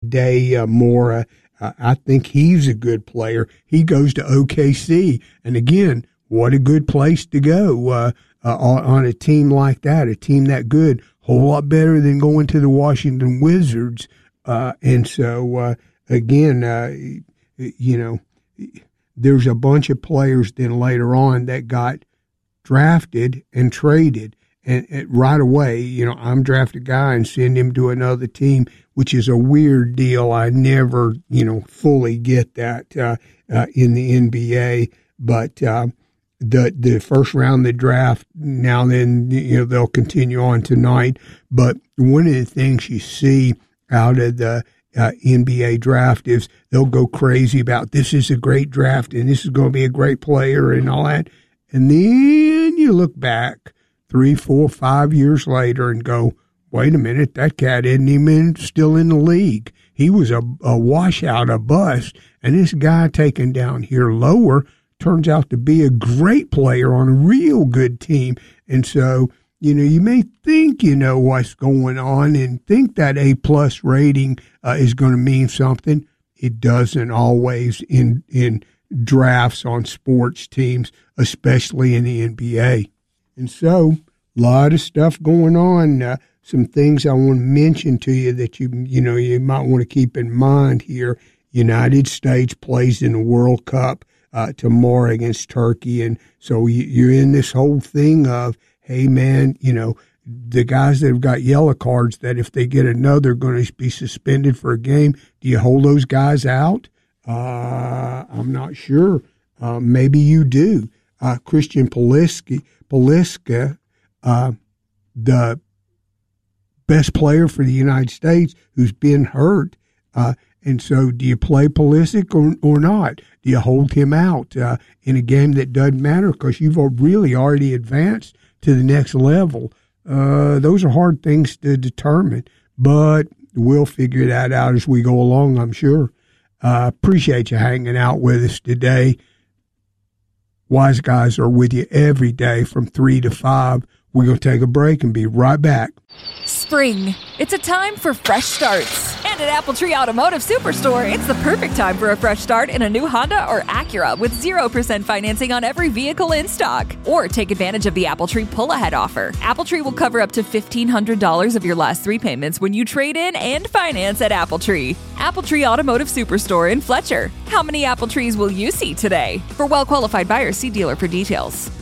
Day Mora. I think he's a good player. He goes to OKC. And again, what a good place to go on a team like that, a team that good. Whole lot better than going to the Washington Wizards. And so, again, there's a bunch of players then later on that got drafted and traded. And right away, I'm draft a guy and send him to another team, which is a weird deal. I never, fully get that in the NBA. But the first round of the draft, now then, they'll continue on tonight. But one of the things you see out of the NBA draft is they'll go crazy about this is a great draft and this is going to be a great player and all that. And then you look back 3, 4, 5 years later and go, wait a minute, that cat isn't even still in the league. He was a washout, a bust, and this guy taken down here lower turns out to be a great player on a real good team. And so, you may think you know what's going on and think that A-plus rating is going to mean something. It doesn't always in drafts on sports teams, especially in the NBA. And so, a lot of stuff going on. Some things I want to mention to you that you might want to keep in mind here. United States plays in the World Cup tomorrow against Turkey, and so you're in this whole thing of, hey man, the guys that have got yellow cards that if they get another, going to be suspended for a game. Do you hold those guys out? I'm not sure. Maybe you do. Christian Pulisic, the best player for the United States, who's been hurt. And so do you play Pulisic or not? Do you hold him out in a game that doesn't matter because you've really already advanced to the next level? Those are hard things to determine, but we'll figure that out as we go along, I'm sure. Appreciate you hanging out with us today. Wise Guys are with you every day from 3 to 5. We're going to take a break and be right back. Spring. It's a time for fresh starts. And at Apple Tree Automotive Superstore, it's the perfect time for a fresh start in a new Honda or Acura with 0% financing on every vehicle in stock. Or take advantage of the Apple Tree pull-ahead offer. Apple Tree will cover up to $1,500 of your last 3 payments when you trade in and finance at Apple Tree. Apple Tree Automotive Superstore in Fletcher. How many Apple Trees will you see today? For well-qualified buyers, see dealer for details.